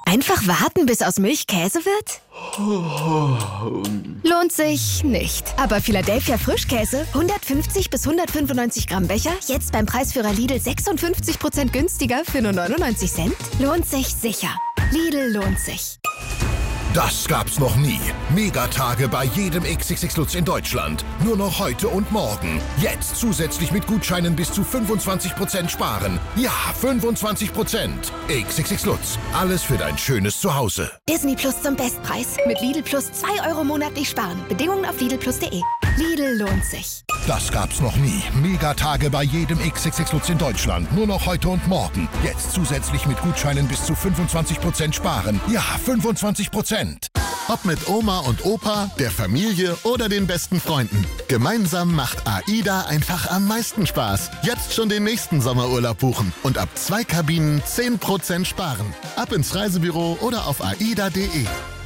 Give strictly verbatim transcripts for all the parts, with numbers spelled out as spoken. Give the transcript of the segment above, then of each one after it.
Einfach warten, bis aus Milch Käse wird? Lohnt sich nicht. Aber Philadelphia Frischkäse, hundertfünfzig bis hundertfünfundneunzig Gramm Becher, jetzt beim Preisführer Lidl sechsundfünfzig Prozent günstiger für nur neunundneunzig Cent? Lohnt sich sicher. Lidl lohnt sich. Das gab's noch nie. Megatage bei jedem X X X Lutz in Deutschland. Nur noch heute und morgen. Jetzt zusätzlich mit Gutscheinen bis zu fünfundzwanzig Prozent sparen. Ja, fünfundzwanzig Prozent. X X X Lutz. Alles für dein schönes Zuhause. Disney Plus zum Bestpreis. Mit Lidl Plus zwei Euro monatlich sparen. Bedingungen auf Lidl Plus Punkt de. Lidl lohnt sich. Das gab's noch nie. Megatage bei jedem X X X Lutz in Deutschland. Nur noch heute und morgen. Jetzt zusätzlich mit Gutscheinen bis zu fünfundzwanzig Prozent sparen. Ja, fünfundzwanzig Prozent. Ob mit Oma und Opa, der Familie oder den besten Freunden. Gemeinsam macht AIDA einfach am meisten Spaß. Jetzt schon den nächsten Sommerurlaub buchen und ab zwei Kabinen zehn Prozent sparen. Ab ins Reisebüro oder auf aida punkt de.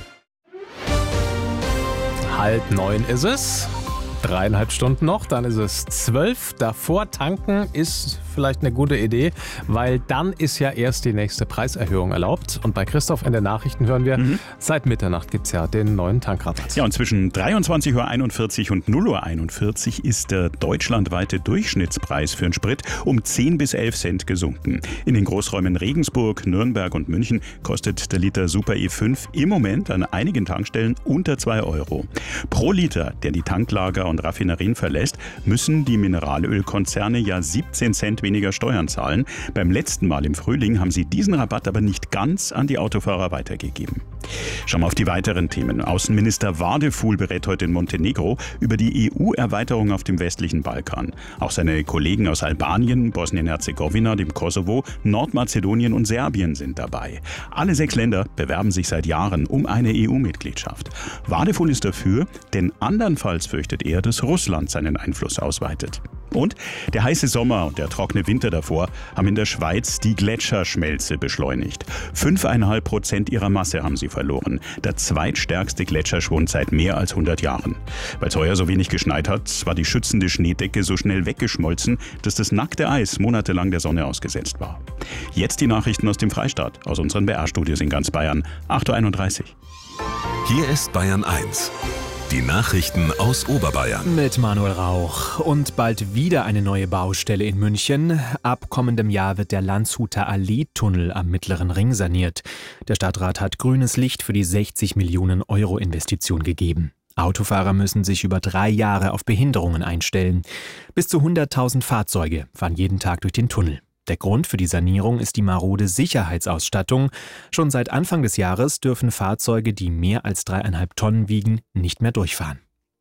Halb neun ist es. Dreieinhalb Stunden noch, dann ist es zwölf. Davor tanken ist vielleicht eine gute Idee, weil dann ist ja erst die nächste Preiserhöhung erlaubt. Und bei Christoph in den Nachrichten hören wir, mhm. seit Mitternacht gibt es ja den neuen Tankrabatt. Ja, und zwischen dreiundzwanzig Uhr einundvierzig und null Uhr einundvierzig ist der deutschlandweite Durchschnittspreis für einen Sprit um zehn bis elf Cent gesunken. In den Großräumen Regensburg, Nürnberg und München kostet der Liter Super E fünf im Moment an einigen Tankstellen unter zwei Euro. Pro Liter, der die Tanklager und Raffinerien verlässt, müssen die Mineralölkonzerne ja siebzehn Cent weniger Steuern zahlen. Beim letzten Mal im Frühling haben sie diesen Rabatt aber nicht ganz an die Autofahrer weitergegeben. Schauen wir auf die weiteren Themen. Außenminister Wadefuhl berät heute in Montenegro über die E U-Erweiterung auf dem westlichen Balkan. Auch seine Kollegen aus Albanien, Bosnien-Herzegowina, dem Kosovo, Nordmazedonien und Serbien sind dabei. Alle sechs Länder bewerben sich seit Jahren um eine E U-Mitgliedschaft. Wadefuhl ist dafür, denn andernfalls fürchtet er, dass Russland seinen Einfluss ausweitet. Und der heiße Sommer und der trockene Winter davor haben in der Schweiz die Gletscherschmelze beschleunigt. Fünfeinhalb Prozent ihrer Masse haben sie verloren. Der zweitstärkste Gletscherschwund seit mehr als hundert Jahren. Weil es heuer so wenig geschneit hat, war die schützende Schneedecke so schnell weggeschmolzen, dass das nackte Eis monatelang der Sonne ausgesetzt war. Jetzt die Nachrichten aus dem Freistaat, aus unseren B R-Studios in ganz Bayern. acht Uhr einunddreißig. Hier ist Bayern eins. Die Nachrichten aus Oberbayern. Mit Manuel Rauch. Und bald wieder eine neue Baustelle in München. Ab kommendem Jahr wird der Landshuter Allee-Tunnel am Mittleren Ring saniert. Der Stadtrat hat grünes Licht für die sechzig Millionen Euro Investition gegeben. Autofahrer müssen sich über drei Jahre auf Behinderungen einstellen. Bis zu hunderttausend Fahrzeuge fahren jeden Tag durch den Tunnel. Der Grund für die Sanierung ist die marode Sicherheitsausstattung. Schon seit Anfang des Jahres dürfen Fahrzeuge, die mehr als dreieinhalb Tonnen wiegen, nicht mehr durchfahren.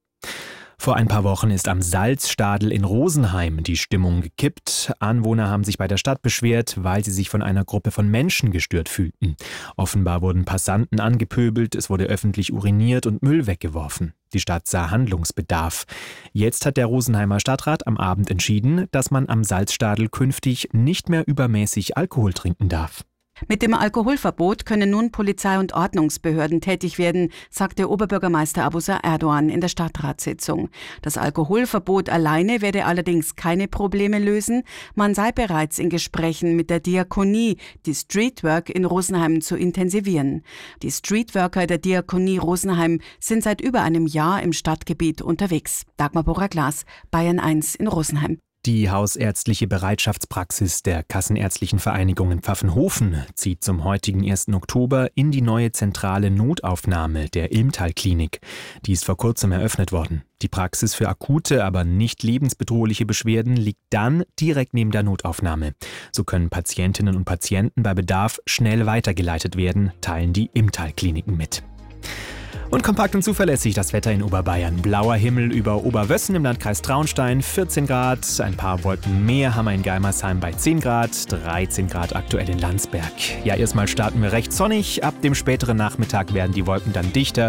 Vor ein paar Wochen ist am Salzstadel in Rosenheim die Stimmung gekippt. Anwohner haben sich bei der Stadt beschwert, weil sie sich von einer Gruppe von Menschen gestört fühlten. Offenbar wurden Passanten angepöbelt, es wurde öffentlich uriniert und Müll weggeworfen. Die Stadt sah Handlungsbedarf. Jetzt hat der Rosenheimer Stadtrat am Abend entschieden, dass man am Salzstadel künftig nicht mehr übermäßig Alkohol trinken darf. Mit dem Alkoholverbot können nun Polizei und Ordnungsbehörden tätig werden, sagte Oberbürgermeister Abusa Erdogan in der Stadtratssitzung. Das Alkoholverbot alleine werde allerdings keine Probleme lösen. Man sei bereits in Gesprächen mit der Diakonie, die Streetwork in Rosenheim zu intensivieren. Die Streetworker der Diakonie Rosenheim sind seit über einem Jahr im Stadtgebiet unterwegs. Dagmar Borrer-Glas, Bayern eins in Rosenheim. Die hausärztliche Bereitschaftspraxis der Kassenärztlichen Vereinigung in Pfaffenhofen zieht zum heutigen ersten Oktober in die neue zentrale Notaufnahme der Ilmtal-Klinik. Die ist vor kurzem eröffnet worden. Die Praxis für akute, aber nicht lebensbedrohliche Beschwerden liegt dann direkt neben der Notaufnahme. So können Patientinnen und Patienten bei Bedarf schnell weitergeleitet werden, teilen die Ilmtal-Kliniken mit. Und kompakt und zuverlässig das Wetter in Oberbayern. Blauer Himmel über Oberwössen im Landkreis Traunstein, vierzehn Grad. Ein paar Wolken mehr haben wir in Geimersheim bei zehn Grad, dreizehn Grad aktuell in Landsberg. Ja, erstmal starten wir recht sonnig. Ab dem späteren Nachmittag werden die Wolken dann dichter.